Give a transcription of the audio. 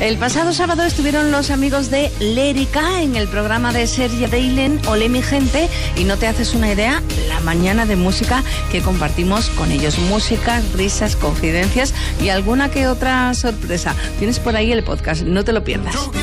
El pasado sábado estuvieron los amigos de Lérica en el programa de Sergi Deilen, Olé mi gente, y no te haces una idea la mañana de música que compartimos con ellos. Música, risas, confidencias y alguna que otra sorpresa. Tienes por ahí el podcast, no te lo pierdas.